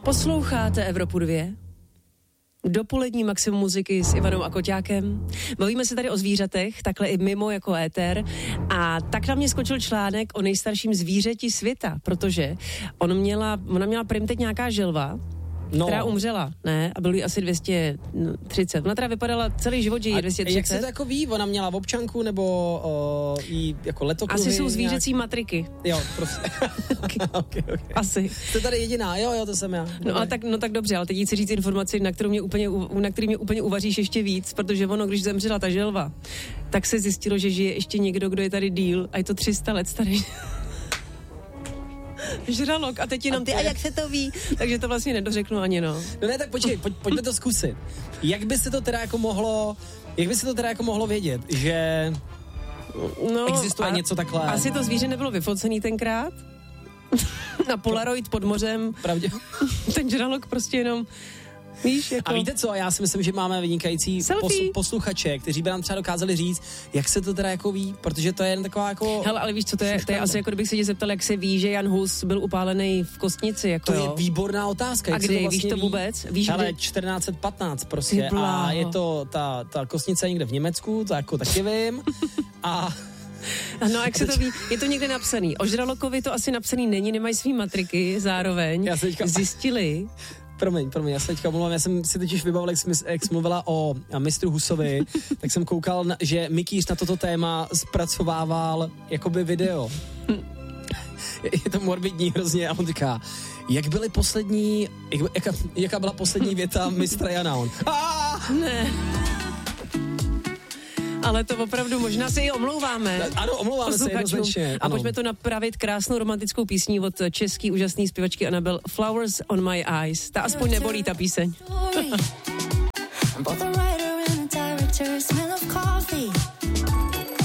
Posloucháte Evropu 2? Dopolední maximum muziky s Ivanou a Koťákem. Bavíme se tady o zvířatech, takhle i mimo jako éter. A tak na mě skočil článek o nejstarším zvířeti světa, protože ona měla prim teď nějaká želva, která umřela, ne? A bylo jí asi 230. Ona teda vypadala celý život, že jí 230. Jak se to jako ví? Ona měla občanku nebo jí jako letokruhy? Asi jsou zvířecí matriky. Jo, prostě. okay. Asi. Jste tady jediná, jo, to jsem já. No tak dobře, ale teď chci říct informaci, na který mě úplně uvaříš ještě víc, protože ono, když zemřela ta želva, tak se zjistilo, že žije ještě někdo, kdo je tady díl a je to 300 let starý. Žralok a teď jenom ty, a jak se to ví? Takže to vlastně nedořeknu ani, no. No ne, tak počkej, pojďme to zkusit. Jak by se to teda jako mohlo vědět, že existuje něco takhle? Asi to zvíře nebylo vyfocený tenkrát. Na Polaroid pod mořem. Pravdě. Ten žralok prostě jenom... Víš, jako... A víte co, já si myslím, že máme vynikající posluchače, kteří by nám třeba dokázali říct, jak se to teda jako ví, protože to je jen taková jako... Hele, ale víš co, to je asi jako kdybych se tě zeptal, jak se ví, že Jan Hus byl upálený v Kostnici, jako to je výborná otázka. A kdy, to vlastně víš to vůbec? Víš, hele, 1415 prostě a je to ta Kostnice někde v Německu, to jako taky vím a... No a jak se to ví, je to někde napsaný. O žralokovi to asi napsaný není, nemají svý matriky zároveň. Zjistili. Promiň, já se teďka omlouvám, já jsem si totiž vybavil, jak jsi mluvila o mistru Husovi, tak jsem koukal, že Mikýř na toto téma zpracovával jakoby video. Je to morbidní hrozně a on říká, jaká byla poslední věta mistra Jana? Ne. Ale to opravdu možná se i omlouváme. Ano, omlouváme se jednoznačně. A pojďme to napravit krásnou romantickou písní od český úžasný zpěvačky Anabel Flowers on my eyes. Ta aspoň nebolí, ta píseň.